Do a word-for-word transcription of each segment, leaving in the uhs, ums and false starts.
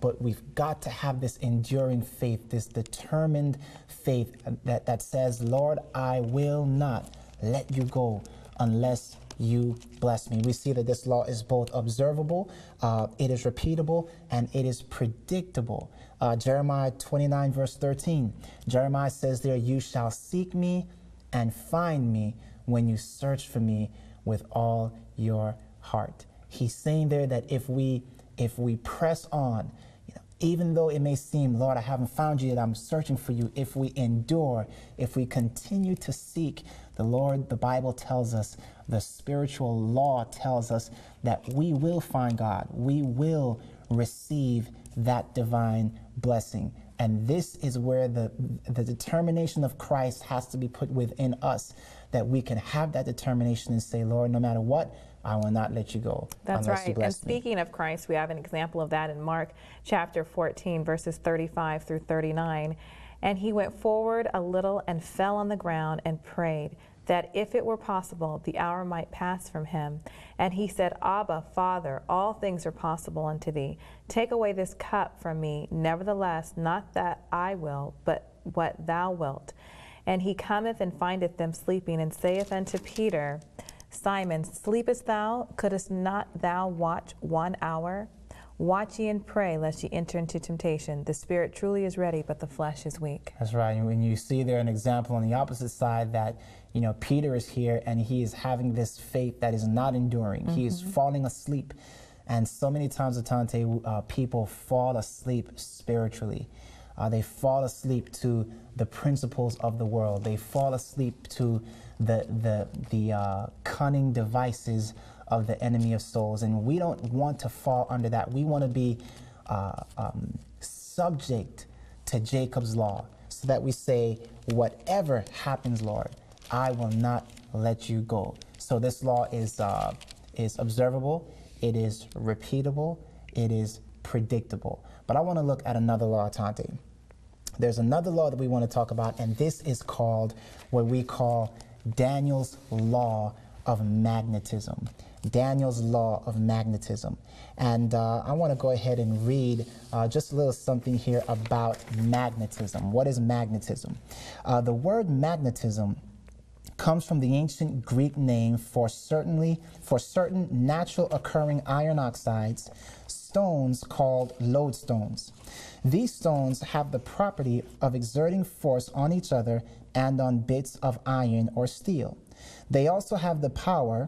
but we've got to have this enduring faith, this determined faith that, that says, Lord, I will not let you go unless you bless me. We see that this law is both observable, uh, it is repeatable, and it is predictable. Uh, Jeremiah twenty-nine, verse thirteen. Jeremiah says there, you shall seek me and find me when you search for me with all your heart. He's saying there that if we if we press on, you know, even though it may seem, Lord, I haven't found you yet, I'm searching for you. If we endure, if we continue to seek the Lord, the Bible tells us, the spiritual law tells us that we will find God. We will receive that divine blessing. And this is where the, the determination of Christ has to be put within us, that we can have that determination and say, Lord, no matter what, I will not let you go. That's right. And speaking of Christ, we have an example of that in Mark chapter fourteen, verses thirty-five through thirty-nine. And he went forward a little and fell on the ground and prayed that if it were possible, the hour might pass from him. And he said, Abba, Father, all things are possible unto thee. Take away this cup from me. Nevertheless, not that I will, but what thou wilt. And he cometh and findeth them sleeping, and saith unto Peter, Simon, sleepest thou? Couldst not thou watch one hour? Watch ye and pray, lest ye enter into temptation. The spirit truly is ready, but the flesh is weak. That's right. And when you see there an example on the opposite side that, you know, Peter is here and he is having this faith that is not enduring. Mm-hmm. He is falling asleep. And so many times, Atante, uh, people fall asleep spiritually. Uh, they fall asleep to the principles of the world. They fall asleep to the, the, the uh, cunning devices of the enemy of souls, and we don't want to fall under that. We want to be uh, um, subject to Jacob's law, so that we say, whatever happens, Lord, I will not let you go. So this law is uh, is observable, it is repeatable, it is predictable. But I want to look at another law, Tante. There's another law that we want to talk about, and this is called what we call Daniel's law of magnetism. Daniel's law of magnetism. And uh, I want to go ahead and read uh, just a little something here about magnetism. What is magnetism? Uh, the word magnetism comes from the ancient Greek name for certainly for certain natural occurring iron oxides, stones called lodestones. These stones have the property of exerting force on each other and on bits of iron or steel. They also have the power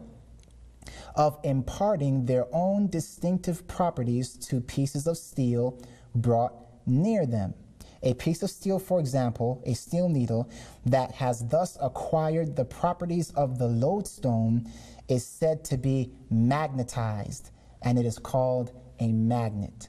of imparting their own distinctive properties to pieces of steel brought near them. A piece of steel, for example, a steel needle that has thus acquired the properties of the lodestone is said to be magnetized, and it is called a magnet.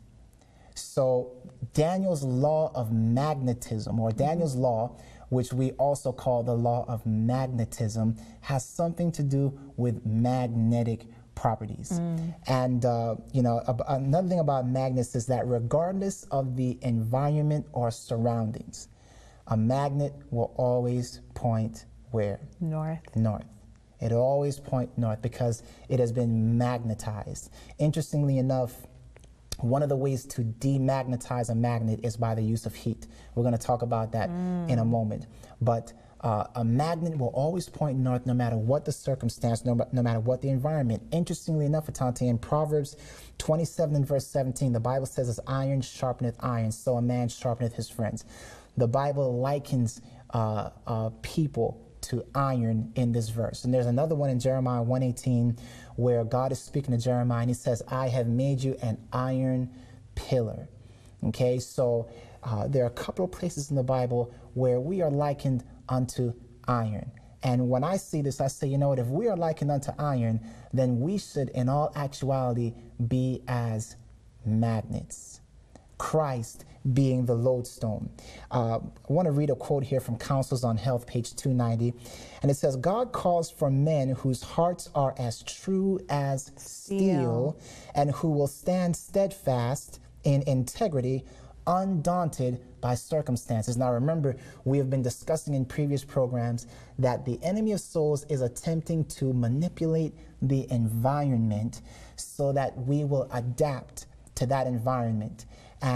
So Daniel's law of magnetism, or Daniel's mm-hmm. law, which we also call the law of magnetism, has something to do with magnetic properties. Mm. And, uh, you know, ab another thing about magnets is that regardless of the environment or surroundings, a magnet will always point where? North. North. It'll always point north because it has been magnetized. Interestingly enough, one of the ways to demagnetize a magnet is by the use of heat. We're going to talk about that mm. in a moment. But uh, a magnet will always point north no matter what the circumstance, no, no matter what the environment. Interestingly enough, Atante, in Proverbs twenty-seven and verse seventeen, the Bible says, as iron sharpeneth iron, so a man sharpeneth his friends. The Bible likens uh, uh, people to iron in this verse. And there's another one in Jeremiah one eighteen where God is speaking to Jeremiah and he says, I have made you an iron pillar. Okay, so uh, there are a couple of places in the Bible where we are likened unto iron. And when I see this, I say, you know what, if we are likened unto iron, then we should in all actuality be as magnets. Christ being the lodestone. Uh, I want to read a quote here from Counsels on Health, page two ninety. And it says, God calls for men whose hearts are as true as steel, steel and who will stand steadfast in integrity, undaunted by circumstances. Now remember, we have been discussing in previous programs that the enemy of souls is attempting to manipulate the environment so that we will adapt to that environment.